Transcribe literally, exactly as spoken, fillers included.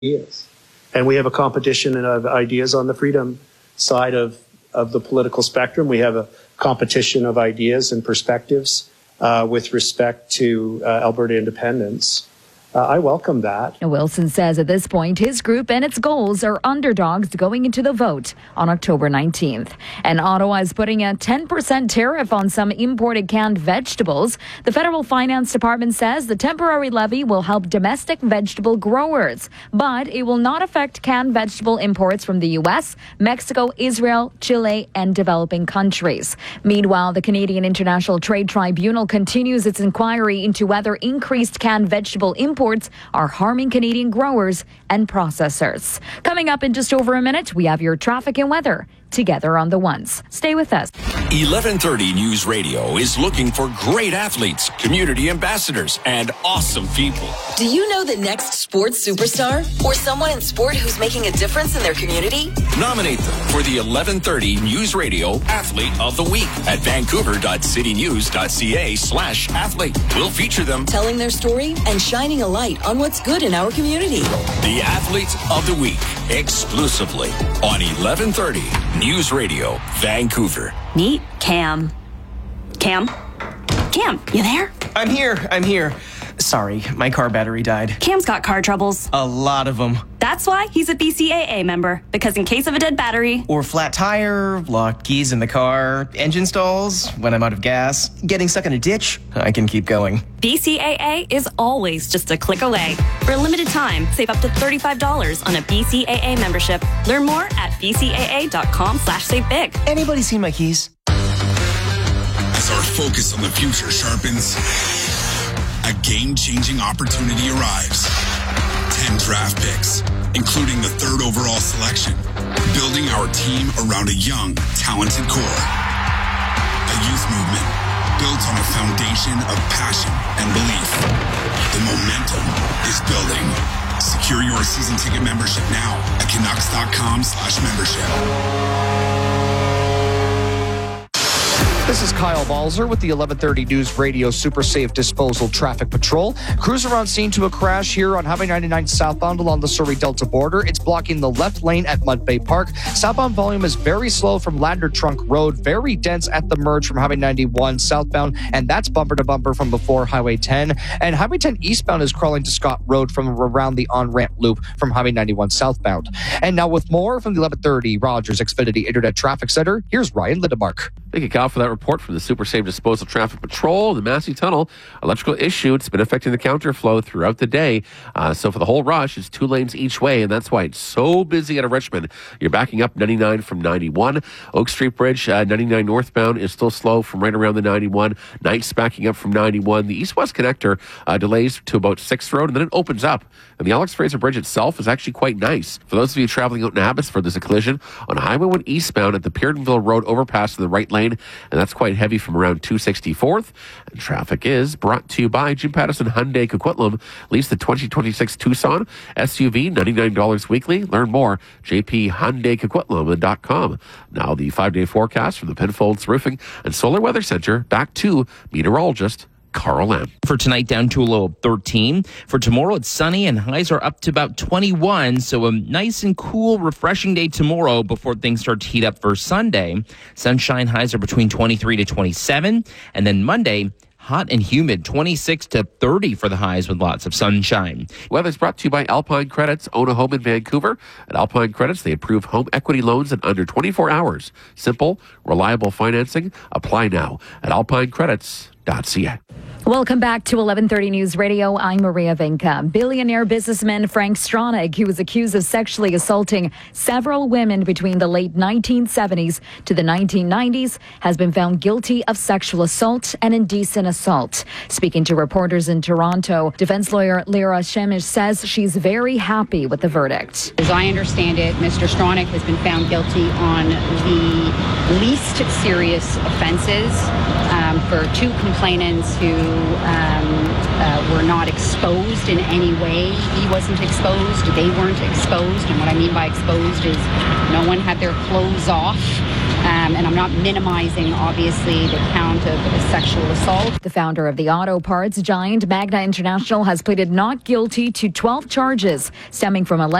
ideas. And we have a competition of ideas on the freedom side of, of the political spectrum. We have a competition of ideas and perspectives uh, with respect to uh, Alberta independence. Uh, I welcome that. Wilson says at this point, his group and its goals are underdogs going into the vote on October nineteenth. And Ottawa is putting a ten percent tariff on some imported canned vegetables. The Federal Finance Department says the temporary levy will help domestic vegetable growers, but it will not affect canned vegetable imports from the U S, Mexico, Israel, Chile, and developing countries. Meanwhile, the Canadian International Trade Tribunal continues its inquiry into whether increased canned vegetable imports are harming Canadian growers and processors. Coming up in just over a minute, we have your traffic and weather together on the ones. Stay with us. eleven thirty News Radio is looking for great athletes, community ambassadors, and awesome people. Do you know the next sports superstar or someone in sport who's making a difference in their community? Nominate them for the eleven thirty News Radio Athlete of the Week at vancouver.citynews.ca slash athlete. We'll feature them telling their story and shining a light on what's good in our community. The Athlete of the Week, exclusively on eleven thirty News Radio, Vancouver. Meet Cam. Cam? Cam, you there? I'm here, I'm here. Sorry, my car battery died. Cam's got car troubles. A lot of them. That's why he's a B C A A member, because in case of a dead battery, or flat tire, locked keys in the car, engine stalls, when I'm out of gas, getting stuck in a ditch, I can keep going. B C A A is always just a click away. For a limited time, save up to thirty-five dollars on a B C A A membership. Learn more at bcaa.com slash save big. Anybody seen my keys? As our focus on the future sharpens, a game-changing opportunity arrives. ten draft picks, including the third overall selection, building our team around a young, talented core. A youth movement built on a foundation of passion and belief. The momentum is building. Secure your season ticket membership now at Canucks.com slash membership. This is Kyle Balzer with the eleven thirty News Radio Super Safe Disposal Traffic Patrol. Crews are on scene to a crash here on Highway ninety-nine southbound along the Surrey-Delta border. It's blocking the left lane at Mud Bay Park. Southbound volume is very slow from Lander Trunk Road, very dense at the merge from Highway ninety-one southbound, and that's bumper to bumper from before Highway ten. And Highway ten eastbound is crawling to Scott Road from around the on-ramp loop from Highway ninety-one southbound. And now with more from the eleven thirty Rogers Xfinity Internet Traffic Center, here's Ryan Lindemark. Thank you, Kyle, for that report from the Super Safe Disposal Traffic Patrol. The Massey Tunnel, electrical issue. It's been affecting the counterflow throughout the day. Uh, so for the whole rush, it's two lanes each way, and that's why it's so busy out of Richmond. You're backing up ninety-nine from ninety-one. Oak Street Bridge, uh, ninety-nine northbound is still slow from right around the ninety-one. Knight's backing up from ninety-one. The east-west connector uh, delays to about sixth Road, and then it opens up. And the Alex Fraser Bridge itself is actually quite nice. For those of you traveling out in Abbotsford, there's a collision on Highway one eastbound at the Peardenville Road overpass in the right lane, and that's quite heavy from around two sixty-fourth. And traffic is brought to you by Jim Pattison Hyundai Coquitlam. Lease the twenty twenty-six Tucson S U V, ninety-nine dollars weekly. Learn more, j p hyundai coquitlam dot com. Now the five-day forecast from the Penfolds Roofing and Solar Weather Center. Back to meteorologist Carl Lamb. For tonight, down to a low of thirteen. For tomorrow, it's sunny and highs are up to about twenty-one. So a nice and cool, refreshing day tomorrow before things start to heat up for Sunday. Sunshine highs are between twenty-three to twenty-seven. And then Monday, hot and humid, twenty-six to thirty for the highs with lots of sunshine. Weather's brought to you by Alpine Credits. Own a home in Vancouver. At Alpine Credits, they approve home equity loans in under twenty-four hours. Simple, reliable financing. Apply now at alpine credits dot c a. Welcome back to eleven thirty News Radio. I'm Maria Vinca. Billionaire businessman Frank Stronach, who was accused of sexually assaulting several women between the late nineteen seventies to the nineteen nineties, has been found guilty of sexual assault and indecent assault. Speaking to reporters in Toronto, defense lawyer Lyra Shemish says she's very happy with the verdict. As I understand it, Mister Stronach has been found guilty on the least serious offenses um, for two complainants who Um, uh, were not exposed in any way. He wasn't exposed. They weren't exposed. And what I mean by exposed is no one had their clothes off. Um, Um, and I'm not minimizing, obviously, the count of sexual assault. The founder of the auto parts giant Magna International has pleaded not guilty to twelve charges stemming from alleged